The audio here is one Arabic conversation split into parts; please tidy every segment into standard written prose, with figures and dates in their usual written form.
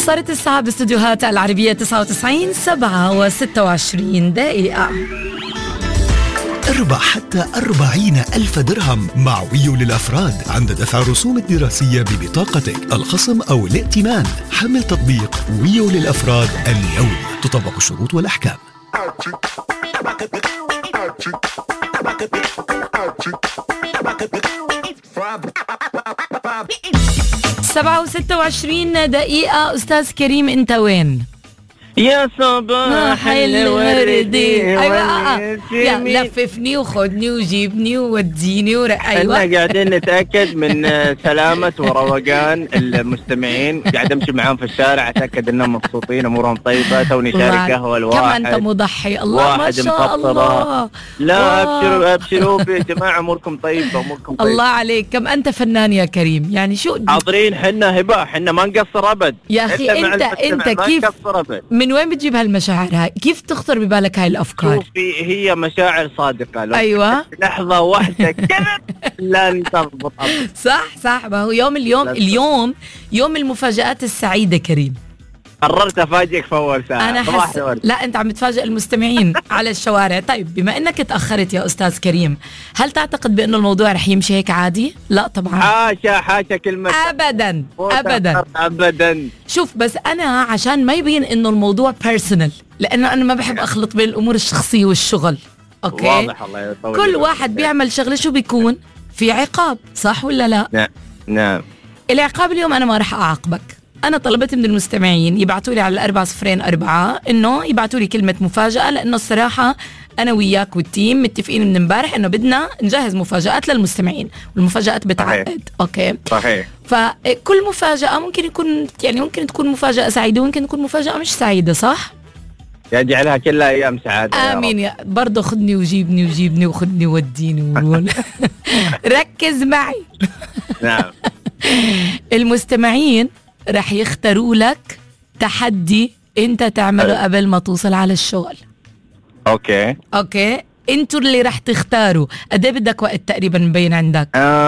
صارت الساعة باستديوهات العربية 99 7:26 دقيقة. اربح حتى 40,000 درهم مع ويو للأفراد عند دفع الرسوم الدراسية ببطاقتك، الخصم أو الائتمان. حمل تطبيق ويو للأفراد اليوم، تطبق الشروط والأحكام. 7:26 دقيقة. أستاذ كريم أنت وين؟ يا صباح الورد. أيوة يا لففني وخدني وجيبني ووديني أيوة. احنا قاعدين نتأكد من سلامة وروقان المستمعين، قاعد امشي معاهم في الشارع اتأكد انهم مبسوطين امورهم طيبة. توني شاري قهوة الواحد. كم انت مضحي. الله ما شاء الله. لا ابشروا يا جماعة، اموركم طيبة اموركم طيبة. الله عليك. كم انت فنان يا كريم، يعني شو حاضرين. حنا هبة، حنا ما نقصر ابد يا اخي. انت كيف من وين بتجيب هالمشاعر هاي؟ كيف تخطر ببالك هاي الأفكار؟ شوفي، هي مشاعر صادقة. لو أيوة لحظة واحدة كذا لا تضبط. صح. ما هو اليوم يوم المفاجآت السعيدة كريم. قررت أفاجئك في أول ساعة. أنا لا أنت عم تفاجئ المستمعين على الشوارع. طيب بما أنك تأخرت يا أستاذ كريم، هل تعتقد بأنه الموضوع رح يمشي هيك عادي؟ لا طبعا. حاشا كلمة أبدا. شوف بس أنا عشان ما يبين أنه الموضوع بيرسونال، لأنه أنا ما بحب أخلط بين الأمور الشخصية والشغل. أوكي واضح. الله يطول. كل واحد بيعمل شغله شو بيكون في عقاب، صح ولا لا؟ نعم. العقاب اليوم أنا ما رح أعاقبك. أنا طلبت من المستمعين يبعتوا لي على 404 إنه يبعتوا لي كلمة مفاجأة، لأنه الصراحة أنا وياك والتيم متفقين من امبارح إنه بدنا نجهز مفاجآت للمستمعين، والمفاجآت بتعقد. أوكي صحيح. فكل مفاجأة ممكن تكون مفاجأة سعيدة وممكن تكون مفاجأة مش سعيدة، صح؟ يجعلها كلها أيام سعادة. آمين يا برضه. خدني وجيبني وخدني وديني ركز معي. نعم. المستمعين رح يختاروا لك تحدي انت تعمله قبل ما توصل على الشغل. اوكي انتوا اللي رح تختاروا. قد ايه بدك وقت تقريبا مبين عندك؟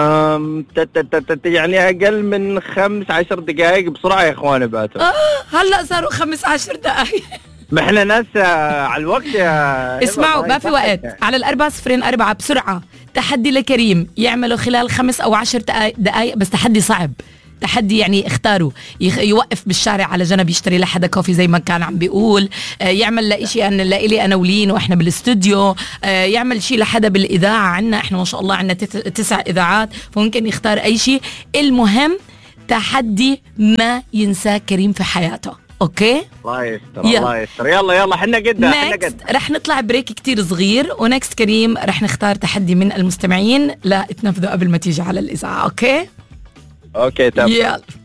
يعني اقل من 15 دقائق. بسرعة يا اخواني باتوا. هلا صاروا 15 دقائق. ما احنا ناس على الوقت يا اسمعوا، ما في وقت. على 404 بسرعة. تحدي لكريم يعمله خلال 5 أو 10 دقائق، بس تحدي صعب. تحدي يعني اختاروا يوقف بالشارع على جنب يشتري لحدا كوفي زي ما كان عم بيقول، يعمل لإشي لإلي أنا ولين وإحنا بالاستوديو، يعمل شيء لحدا بالإذاعة عنا. إحنا ما شاء الله عنا 9 إذاعات، فممكن يختار أي شيء. المهم تحدي ما ينساه كريم في حياته. اوكي الله يستر. يلا حنا قد رح نطلع بريك كتير صغير، ونكست كريم رح نختار تحدي من المستمعين لا تنفذوا قبل ما تيجي على الإذاعة. اوكي تمام. يلا.